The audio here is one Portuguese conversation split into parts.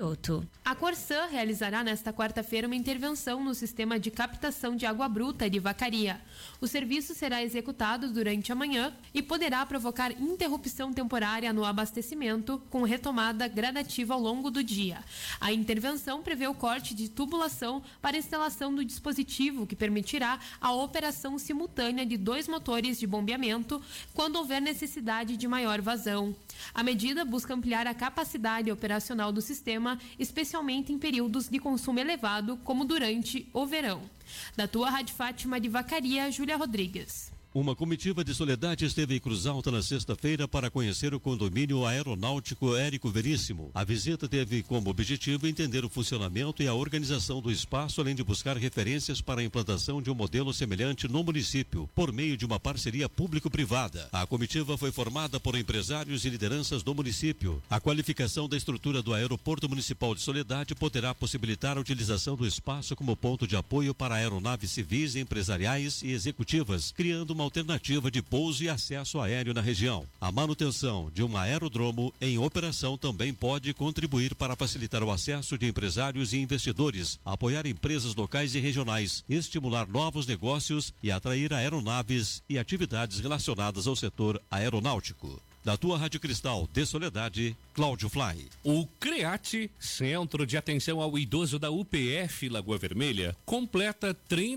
Peixoto. A Corsã realizará nesta quarta-feira uma intervenção no sistema de captação de água bruta de Vacaria. O serviço será executado durante a manhã e poderá provocar interrupção temporária no abastecimento, com retomada gradativa ao longo do dia. A intervenção prevê o corte de tubulação para a instalação do dispositivo que permitirá a operação simultânea de 2 motores de bombeamento quando houver necessidade de maior vazão. A medida busca ampliar a capacidade operacional do sistema, especialmente em períodos de consumo elevado, como durante o verão. Da tua Rádio Fátima de Vacaria, Júlia Rodrigues. Uma comitiva de Soledade esteve em Cruz Alta na sexta-feira para conhecer o condomínio aeronáutico Érico Veríssimo. A visita teve como objetivo entender o funcionamento e a organização do espaço, além de buscar referências para a implantação de um modelo semelhante no município, por meio de uma parceria público-privada. A comitiva foi formada por empresários e lideranças do município. A qualificação da estrutura do Aeroporto Municipal de Soledade poderá possibilitar a utilização do espaço como ponto de apoio para aeronaves civis, empresariais e executivas, criando uma alternativa de pouso e acesso aéreo na região. A manutenção de um aeródromo em operação também pode contribuir para facilitar o acesso de empresários e investidores, apoiar empresas locais e regionais, estimular novos negócios e atrair aeronaves e atividades relacionadas ao setor aeronáutico. Da tua Rádio Cristal de Soledade, Cláudio Fly. O CREAT, Centro de Atenção ao Idoso da UPF Lagoa Vermelha, completa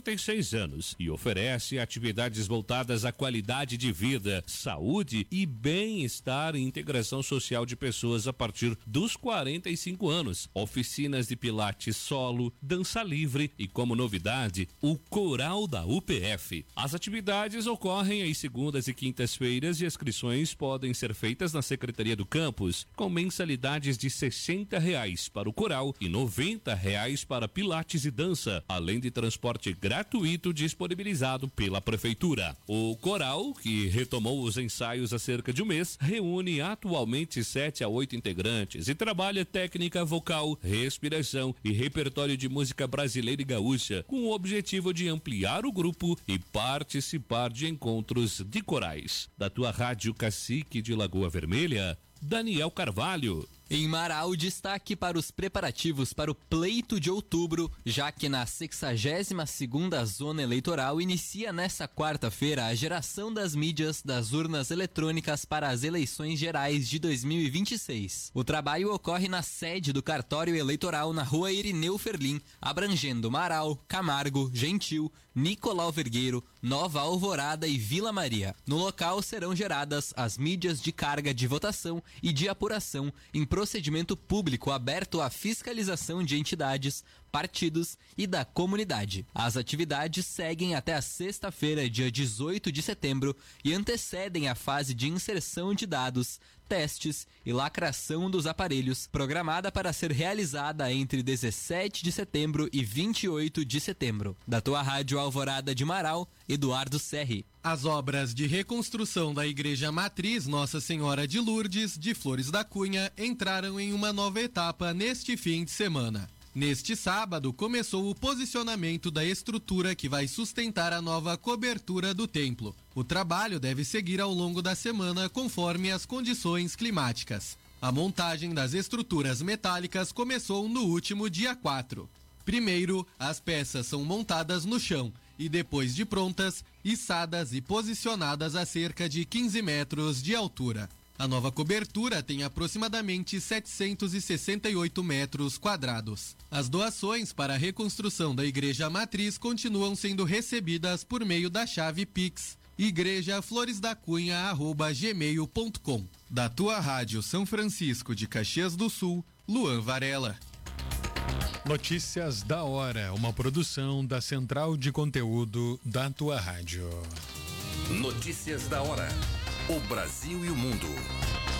36 anos e oferece atividades voltadas à qualidade de vida, saúde e bem-estar e integração social de pessoas a partir dos 45 anos. Oficinas de pilates solo, dança livre e, como novidade, o coral da UPF. As atividades ocorrem às segundas e quintas-feiras e inscrições podem ser feitas na Secretaria do Campus, com mensalidades de R$60 para o coral e R$90 para pilates e dança, além de transporte gratuito disponibilizado pela Prefeitura. O coral, que retomou os ensaios há cerca de um mês, reúne atualmente 7 a 8 integrantes e trabalha técnica vocal, respiração e repertório de música brasileira e gaúcha, com o objetivo de ampliar o grupo e participar de encontros de corais. Da tua Rádio Cacique de Lagoa Vermelha, Daniel Carvalho. Em Marau, destaque para os preparativos para o pleito de outubro, já que na 62ª Zona Eleitoral inicia nesta quarta-feira a geração das mídias das urnas eletrônicas para as eleições gerais de 2026. O trabalho ocorre na sede do cartório eleitoral na Rua Irineu Ferlim, abrangendo Marau, Camargo, Gentil, Nicolau Vergueiro, Nova Alvorada e Vila Maria. No local serão geradas as mídias de carga de votação e de apuração em procedimento público aberto à fiscalização de entidades, partidos e da comunidade. As atividades seguem até a sexta-feira, dia 18 de setembro, e antecedem a fase de inserção de dados, testes e lacração dos aparelhos, programada para ser realizada entre 17 de setembro e 28 de setembro. Da tua Rádio Alvorada de Marau, Eduardo Serri. As obras de reconstrução da Igreja Matriz Nossa Senhora de Lourdes, de Flores da Cunha, entraram em uma nova etapa neste fim de semana. Neste sábado, começou o posicionamento da estrutura que vai sustentar a nova cobertura do templo. O trabalho deve seguir ao longo da semana conforme as condições climáticas. A montagem das estruturas metálicas começou no último dia 4. Primeiro, as peças são montadas no chão e, depois de prontas, içadas e posicionadas a cerca de 15 metros de altura. A nova cobertura tem aproximadamente 768 metros quadrados. As doações para a reconstrução da Igreja Matriz continuam sendo recebidas por meio da chave Pix, igrejafloresdacunha@gmail.com. Da tua Rádio São Francisco de Caxias do Sul, Luan Varela. Notícias da hora, uma produção da Central de Conteúdo da tua rádio. Notícias da hora. O Brasil e o mundo.